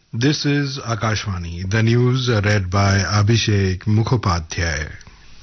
This is Akashvani. The news read by Abhishek Mukhopadhyay.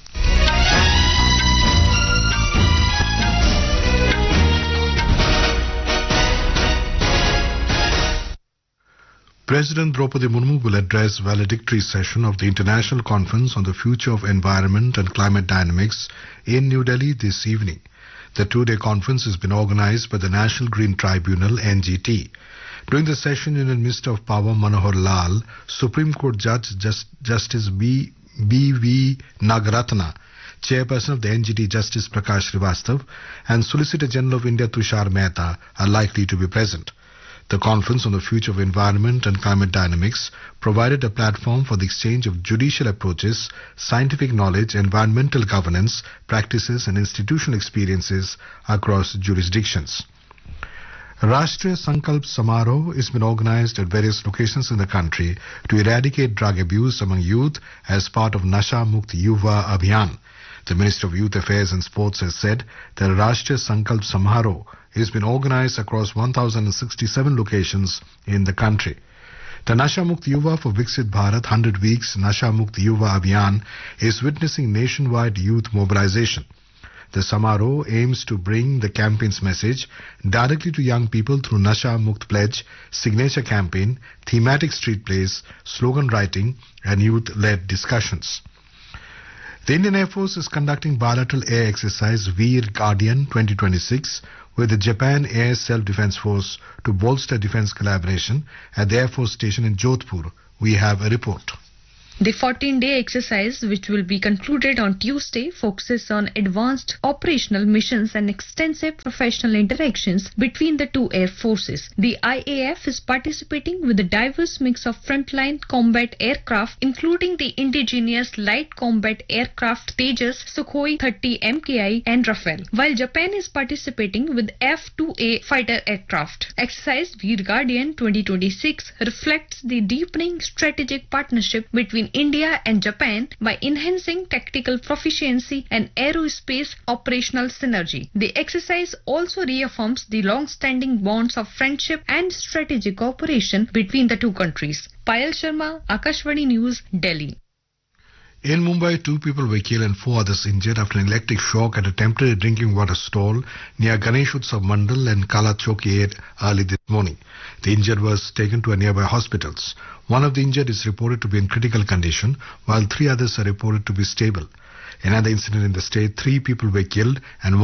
President Draupadi Murmu will address valedictory session of the International Conference on the Future of Environment and Climate Dynamics in New Delhi this evening. The two-day conference has been organized by the National Green Tribunal, NGT. During the session, Union Minister of Power Manohar Lal, Supreme Court Judge Justice B.V. Nagaratna, Chairperson of the NGT Justice Prakash Srivastav, and Solicitor General of India Tushar Mehta are likely to be present. The Conference on the Future of Environment and Climate Dynamics provided a platform for the exchange of judicial approaches, scientific knowledge, environmental governance, practices and institutional experiences across jurisdictions. Rashtriya Sankalp Samaroh has been organized at various locations in the country to eradicate drug abuse among youth as part of Nasha Mukt Yuva Abhiyan. The Minister of Youth Affairs and Sports has said that Rashtriya Sankalp Samaroh has been organized across 1,067 locations in the country. The Nasha Mukt Yuva for Viksit Bharat 100 Weeks Nasha Mukt Yuva Abhiyan is witnessing nationwide youth mobilization. The Samaroh aims to bring the campaign's message directly to young people through Nasha Mukt Pledge, signature campaign, thematic street plays, slogan writing and youth-led discussions. The Indian Air Force is conducting bilateral air exercise Veer Guardian 2026 with the Japan Air Self-Defense Force to bolster defense collaboration at the Air Force Station in Jodhpur. We have a report. The 14-day exercise, which will be concluded on Tuesday, focuses on advanced operational missions and extensive professional interactions between the two air forces. The IAF is participating with a diverse mix of frontline combat aircraft, including the indigenous light combat aircraft Tejas, Sukhoi 30 MKI and Rafale, while Japan is participating with F-2A fighter aircraft. Exercise Veer Guardian 2026 reflects the deepening strategic partnership between India and Japan by enhancing tactical proficiency and aerospace operational synergy. The exercise also reaffirms the long-standing bonds of friendship and strategic cooperation between the two countries. Payal Sharma, Akashvani News, Delhi. In Mumbai, 2 people were killed and 4 others injured after an electric shock at a temporary drinking water stall near Ganesh Utsav Mandal and Kala Chowki early this morning. The injured was taken to nearby hospitals. One of the injured is reported to be in critical condition, while 3 others are reported to be stable. Another incident in the state, 3 people were killed and